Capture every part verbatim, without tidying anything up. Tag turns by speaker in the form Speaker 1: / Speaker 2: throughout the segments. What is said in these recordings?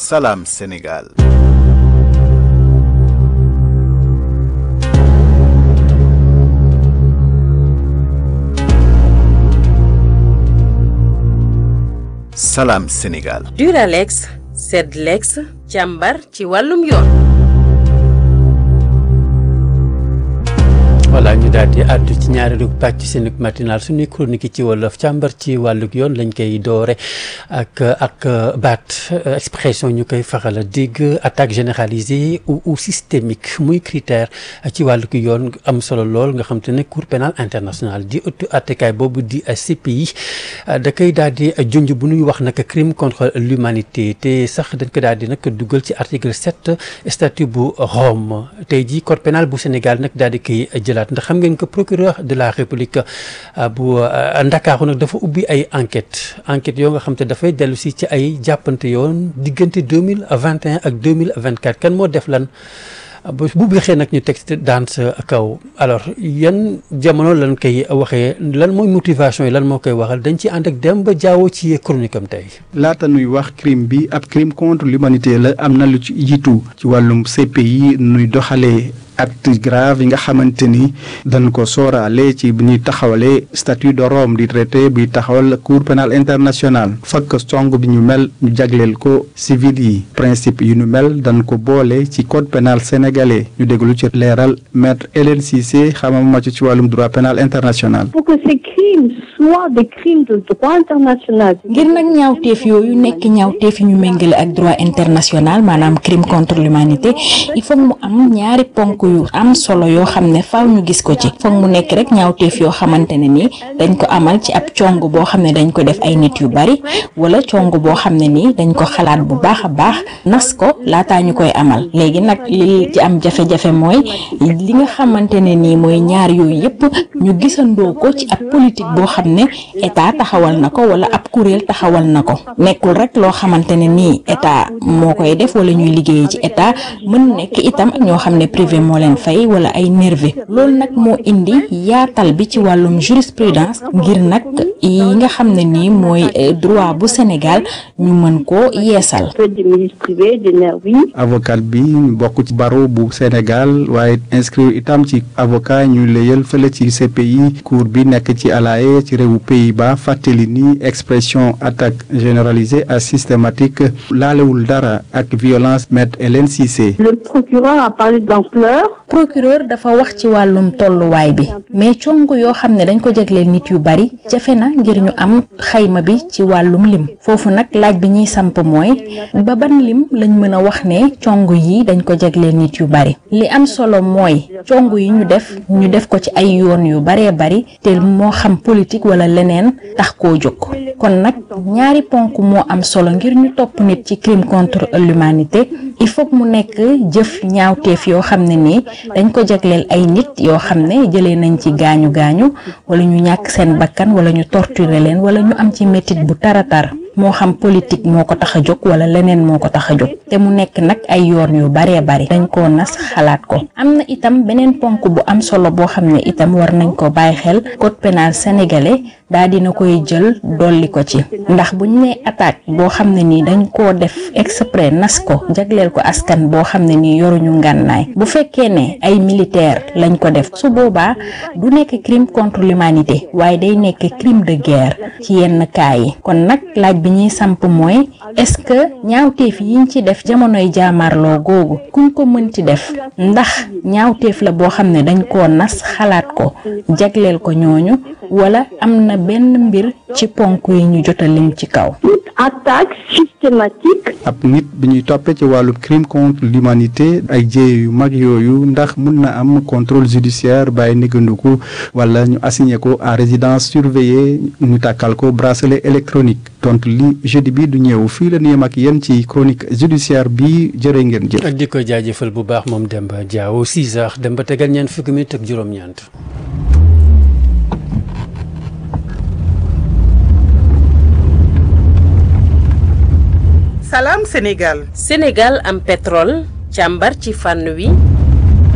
Speaker 1: Salam Sénégal. Salam Sénégal.
Speaker 2: Duralex, Sedlex, càmbar ci wàllum yoon.
Speaker 3: voilà ñu daal di àddu ci ñaareelu pàcc seen matinal suñuy chronique ci wolof càmbar ci wàllug yoon lañ koy doore ak ak baat expression ñu koy faral a dégg attaque généralisée ou ou systémique muy critère ci wàllug yoon am solo lool nga xam te ne cour pénale internationale di ëttu attekaay boobu di C P I da koy daal di junj bu ñuy wax nag crime contre l'humanité te sax dañ ko daal di nag dugal ci article sept statut bu Rome tey jii code pénal bu Sénégal nag daal di koy jëlaat ndax xam ngeen que procureur de la république bu Ndakaaru nag dafa ubbi ay enquête enquête yoo nga xam te dafay dellu si ci ay jàppante yoon diggante deux mille vingt et un ak deux mille vingt quatre kan moo def lan bu bixee nag ñu teg daan sa kaw alors yan jamono lan koy waxee lan mooy motivation yi lan moo koy waxal dañ ci ànd ak Demba Diawo ci chronique am tey.
Speaker 4: laata nuy wax crime bi ab crime contre l'humanité la am na lu ci jiitu ci wàllum C P I nuy doxalee acte grave yi nga xamante ni dañ ko sooraale ci bi ñuy taxawalee statut de Rome di traité bi taxawal cour pénale internationale fakk song bi ñu mel ñu jagleel ko civil yi principe yu ñu mel dañ ko boole ci code pénal sénégalais ñu déglu ci leeral maître Hélène Cissé xamama màcc ci wàllum droit pénal international.
Speaker 5: pour que ces crimes soient des crimes de droit international.
Speaker 6: ngir nag ñaawteef yooyu nekk ñaawteef yu ñu méngale ak droit international maanaam crime contre l'humanité il faut mu am ñaari ponk yu am solo yoo xam ne faaw ñu gis ko ci foog mu nekk rek ñaawteef yoo xamante ne ni dañ ko amal ci ab cong boo xam ne dañ ko def ay nit yu bari wala cong boo xam ne ni dañ ko xalaat bu baax a baax nas ko laataa ñu koy amal léegi nag li ci am jafe-jafe mooy li nga xamante ne nii mooy ñaar yooyu yëpp ñu gisandoo ko ci ab politique boo xam ne état taxawal na ko wala ab kuréel taxawal na ko nekkul rek loo xamante ne nii état moo koy def wala ñuy liggéeyee ci état mën nekk itam ñoo xam ne privé moo leen fay wala ay nervi loolu nag moo indi yaatal bi ci wàllum jurisprudence ngir nag yi nga xam ne nii mooy droit bu Sénégal ñu mën koo yeesal.
Speaker 4: avocat bi bokk ci barreau bu Sénégal waaye inscrire itam ci avocat ñu layal fële ci C P I cour bi nekk ci Haye ci réewu Pays-Bas fàttali ni expression attaque généralisée à systématique laalewul dara ak violence maître Hélène Cissé.
Speaker 5: Le procureur a parlé d'ampleur.
Speaker 6: procureur dafa wax ci wàllum tolluwaay bi mais cong yoo xam ne dañ ko jagleel nit yu bari jafe na ngir ñu am xayma bi ci wàllum lim foofu nag laaj bi ñuy samp mooy ba ban lim lañ mën a wax ne cong yi dañ ko jagleel nit yu bari li am solo mooy cong yi ñu def ñu def ko ci ay yoon yu baree bari te moo xam politique wala leneen tax koo jóg kon nag ñaari ponk moo am solo ngir ñu topp nit ci crime contre l'humanité il faut mu nekk jëf ñaawteef yoo xam ne nii dañ ko jagleel ay nit yoo xam ne jëlee nañ ci gaañu gaañu wala ñu ñàkk seen bakkan wala ñu torturer leen wala ñu am ci métit bu taratar moo xam politique moo ko tax a jóg wala leneen moo ko tax a jóg te mu nekk nag ay yoon yu baree bari dañ koo nas xalaat ko am na itam beneen ponk bu am solo boo xam ne itam war nañ ko bàyyi xel code pénal sénégalais daa dina koy jël dolli ko ci ndax bu ñu nee attaque boo xam ne nii dañ koo def exprès nas ko jagleel ko askan boo xam ne nii yoruñu ngànnaay bu fekkee ne ay militaire lañ ko def su boobaa du nekk crime contre l'humanité waaye day nekk crime de guerre ci yenn cas yi kon nag laaj bi ñuy samp mooy est-ce que ñaawteef yiñ ci def jamonoy jaamarloo googu kuñ ko mënti def ndax ñaawteef la boo xam ne dañ koo nas xalaat ko jagleel ko ñooñu wala am na benn mbir ci ponk yi ñu jot a lim ci kaw.
Speaker 5: attaque systématique.
Speaker 4: ab nit bi ñuy toppee ci wàllu crime contre l'humanité ay jéey yu mag yooyu ndax mun na am contrôle judiciaire bàyyi néganduku wala ñu assigné ko à résidence surveillée ñu tàkkal ko bracelet électronique tontu li jeudi bi du ñëw fii la ñu ak yéen ci chronique judiciaire bi jërë ngeen jëf.
Speaker 3: ak di ko jaajëfal bu baax moom Demba Diaw six heures dem ba tegal ñeent fukki minutes ak juróom-ñeent.
Speaker 2: Salam Sénégal. Sénégal am pétrole càmbar ci fànn wi.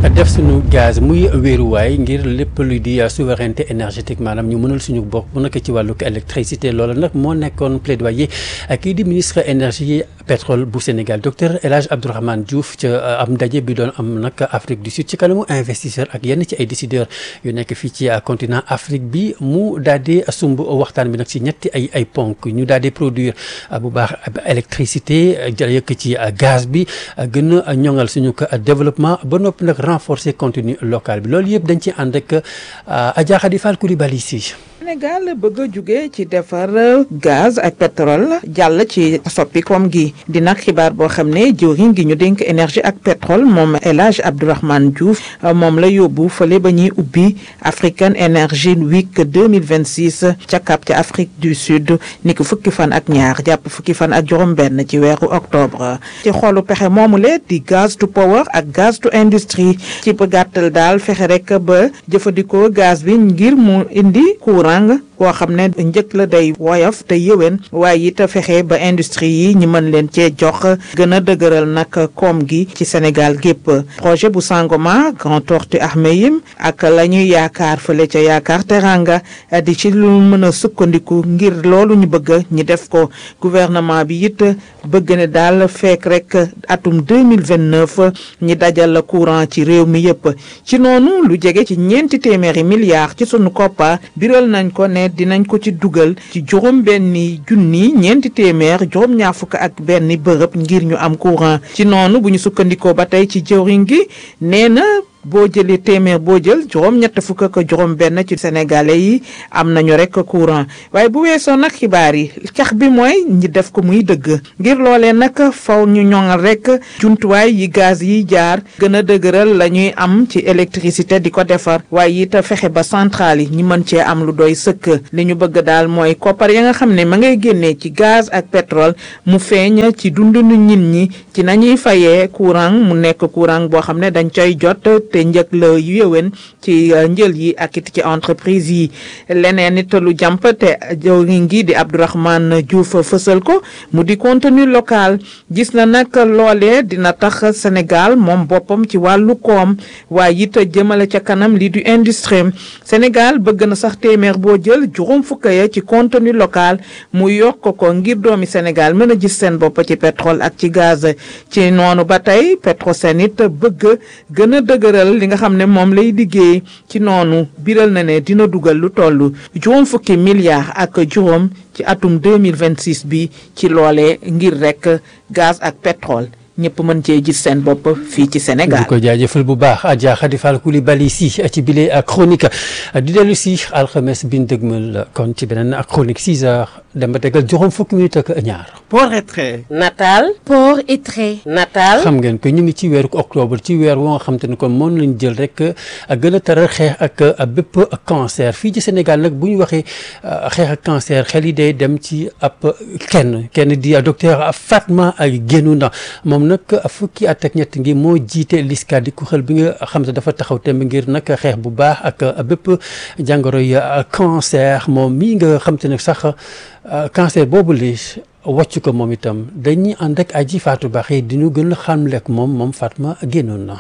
Speaker 3: def suñu gaz muy wéeruwaay ngir lépp luy di souveraineté énergétique maanaam ñu mënal suñu bopp bu nekk ci wàllu électricité loolu nag moo nekkoon plaidoyer ak kii di ministre énergie pétrole bu Sénégal docteur El Hadj Abdourahmane Diouf ca am ndaje bi doon am nag Afrique du Sud ci kanamu investisseur ak yenn ci ay décideurs yu nekk fii ci continent Afrique bi mu daal di sumb waxtaan bi nag ci ñetti ay ay ponk ñu daal di produire bu baax électricité jël yëkk ci gaz bi gën a ñoŋal suñu développement ba noppi nag renforcer contenu local bi loolu yëpp dañ ci ànd ak Adja Khady Fall Coulibaly si
Speaker 7: Sénégal bëgg a jóge ci defar gaz ak pétrole jàll ci soppi koom gi di nag xibaar boo xam ne jëwriñ gi ñu dénk énergie ak pétrole moom El Hadj Abdourahmane Diouf moom la yóbbu fële ba ñuy ubbi African Energy Week deux mille vingt-six ca Cap ca Afrique du Sud ni ko fukki fan ak ñaar jàpp fukki fan ak juróom-benn ci weeru octobre ci xoolu pexe moomule di gaz to power ak gaz to industrie ci ba gàttal daal fexe rek ba jëfandikoo gaz bi ngir mu indi courant koo xam ne njëkk la day woyof te yëwén waaye it fexe ba industrie yi ñi mën leen cee jox gën a dëgëral nag koom gi ci Sénégal gépp projet bu Sangomar Grand Tortue Ahmeyim ak la ñuy yaakaar fële ca yaakaar teranga di ci lu mën a sukkandiku ngir loolu ñu bëgg ñi def ko gouvernement bi it bëgg ne daal fekk rek atum deux mille vingt-neuf ñi dajal la courant ci réew mi yëpp ci noonu lu jege ci ñeenti téeméeri milliards ci sunu koppa biral nañ ko ne dinañ ko ci dugal ci juróom benni junni ñeenti téeméer juróom ñaar fukk ak benn bërëb ngir ñu am courant ci noonu bu ñu sukkandikoo ba tey ci jëwriñ gi nee na boo jëlee téeméer boo jël juróom ñett fukk ak juróom benn ci sénégalais yi am nañu rek courant waaye bu weesoo nag xibaar yi cax bi mooy ñi def ko muy dëgg ngir loolee nag faw ñu ñoŋal rek jumtuwaay yi gaz yi jaar gën a dëgëral la ñuy am ci électricité di ko defar waaye it fexe ba centrale yi ñi mën cee am lu doy sëkk li ñu bëgg daal mooy koppar ya nga xam ne ma ngay génnee ci gaz ak pétrole mu feeñ ci dundunu nit ñi ci nañuy fayee courant mu nekk courant boo xam ne dañ coy jot te njëkk la yéwén ci njël yi ak it ci entreprise yi leneen it lu jàmp te jëwriñ gi di Abdourahmane Diouf fësal ko mu di contenu local gis na nag loolee dina tax Sénégal moom boppam ci wàllu koom waaye it jëmale ca kanam lii du industrie Sénégal bëgg na sax téeméer boo jël juróom fukk ya ci contenu local mu yokk ko ngir doomi Sénégal mën a gis seen bopp ci pétrole ak ci gaz ci noonu ba tey Petrosen it bëgg gën a dëgëral li nga xam ne moom lay liggéey ci noonu biral na ne dina dugal lu toll juróom fukki milliards ak juróom ci atum deux mille vingt-six bi ci loolee ngir rek gaz ak pétrole ñëpp mën cee gis seen bopp fii ci Sénégal.
Speaker 3: di ko jaajëfal bu baax Adja Khady Fall Coulibaly si ci bile ak chronique di dellu si alxames bi ñu dëgmal kon ci beneen ak chronique six heures dem ba tegal juróom fukki minute ak ñaar.
Speaker 2: port et trait. nataal. port et trait. nataal.
Speaker 3: xam ngeen ko ñu ngi ci weeru octobre ci weer woo nga xam te ne kon moom lañ jël rek gën a taral xeex ak bépp cancer fii ci Sénégal nag bu ñu waxee xeex ak cancer xel yi day dem ci ab kenn kenn di docteur Fatma Guenouna moom nag fukki at ak ñett ngi moo jiite LISCA di kuréel bi nga xam te dafa taxaw temb ngir nag xeex bu baax ak bépp jàngoro yi cancer moom mii nga xam te ne sax cancer boobu li wàcc ko moom itam dañuy ànd ak aji Fatou Baxé di ñu gën a xamle ak moom moom Fatma Guenouna.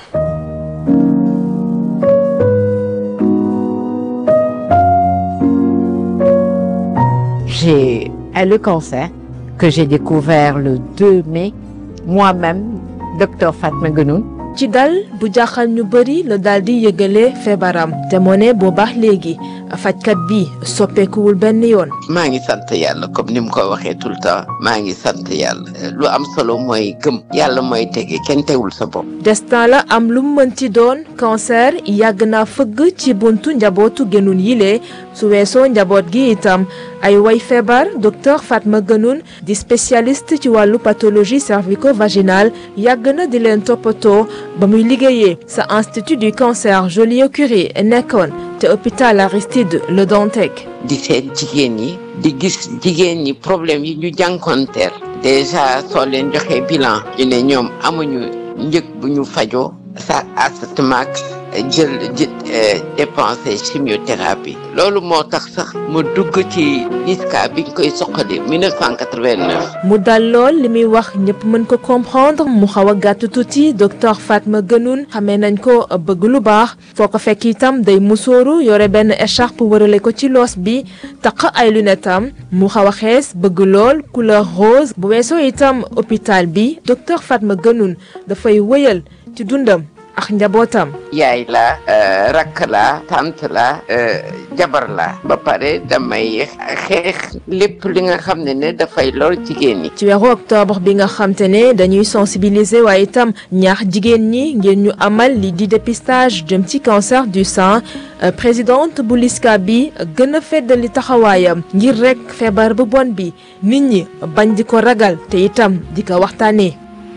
Speaker 8: J'ai le cancer que j'ai découvert le deux mai. Moi-même, docteur Fatma Guenouna.
Speaker 9: ci dal bu jaaxal ñu bëri la daal di yëgale feebaram te moo ne boo baax léegi fajkat bi soppeekuwul benn yoon.
Speaker 10: maa ngi sant yàlla comme ni mu ko waxee tout le temps maa ngi sant yàlla lu am solo mooy gëm yàlla mooy tege kenn tegul sa bopp.
Speaker 9: destin la am lu mu mënti doon cancer yàgg naa fëgg ci buntu njabootu Guenoune yile su weesoo njaboot gi itam ay way feebar docteur Fatma Guenoune di spécialiste ci wàllu pathologie cervico-vaginale yàgg na di leen toppatoo ba muy liggéeyee sa institut du cancer Joliot-Curie nekkoon te hôpital Aristide Le Dantec.
Speaker 10: di seet jigéen ñi di gis jigéen ñi problème yi ñu jànkonteel déjà soo leen joxee bilan ñu ne ñoom amuñu njëg bu ñu fajoo sa asthmaque jël jë dépensé chimiothérapie loolu moo tax sax mu dugg ci I S C A biñ koy soqali mille neuf cent quatre-vingt-neuf.
Speaker 9: mu dal lool li muy wax ñëpp mën ko comprendre mu xaw a gàtt tuuti docteur Fatma Guenoune xamee nañ ko bëgg lu baax foo ko fekk itam day musóoru yore benn écharpe wërale ko ci loos bi taq ay lunettes am mu xaw a xees bëgg lool couleur rose bu weesoo itam hôpital bi docteur Fatma Guenoune dafay wëyal ci dundam ak njabootam.
Speaker 10: yaay la rakk la tante la jabar la ba pare damay xeex lépp li nga xam ne ne dafay lor jigéen ñi.
Speaker 9: ci weeru octobre bi nga xam te ne dañuy sensibiliser waaye itam ñaax jigéen ñi ngir ñu amal li di dépistage jëm ci cancer du sein présidente bu L I S C A bi gën a feddali taxawaayam ngir rek feebar bu bon bi nit ñi bañ di ko ragal te itam di ko waxtaanee.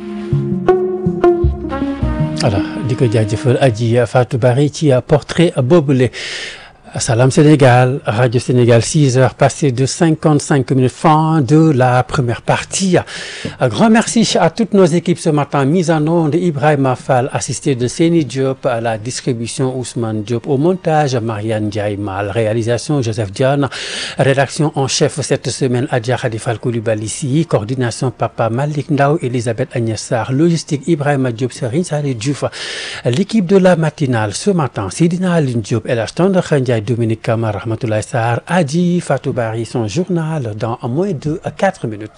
Speaker 3: voilà di ko jaajëfal Adji Fatou Bari ci portrait boobule. Salam Sénégal, Radio Sénégal, six heures passées de cinquante-cinq minutes, fin de la première partie. Un grand merci à toutes nos équipes ce matin, mise en onde Ibrahima Fall, assisté de Seni Diop, à la distribution Ousmane Diop, au montage Marianne Ndiaye Mal, réalisation Joseph Diane, rédaction en chef cette semaine Adja Khadifal Koulibaly, coordination Papa Malik Ndao, Elisabeth Agnès Sarr, logistique Ibrahima Diop, Serine Saleh Diouf, l'équipe de la matinale ce matin, Sidina Aline Diop et la Stande Khandjaï Dominique Kamara, Rahmatoulaye Sarr, Adji Fatou Bari, son journal dans moins de quatre minutes.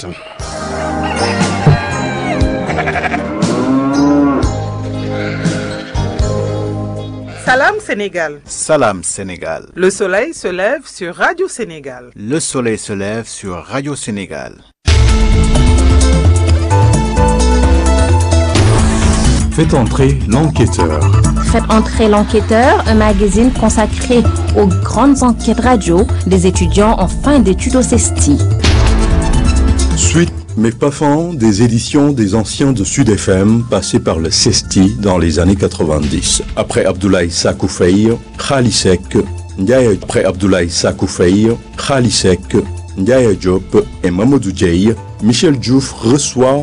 Speaker 11: Salam Sénégal.
Speaker 1: Salam Sénégal.
Speaker 11: Le soleil se lève sur Radio Sénégal.
Speaker 1: Le soleil se lève sur Radio Sénégal.
Speaker 12: Faites entrer l'enquêteur.
Speaker 6: Faites entrer l'enquêteur, un magazine consacré aux grandes enquêtes radio des étudiants en fin d'études au CESTI.
Speaker 12: Suite mais pas fin des éditions des anciens de Sud F M passés par le CESTI dans les années quatre-vingt-dix. Après Abdoulaye Sakou Faye, Khali Seck, Ndiaye après Abdoulaye Sakou Faye, Khali Seck, Ndiaye Diop et Mamadou Dieye, Michel Diouf reçoit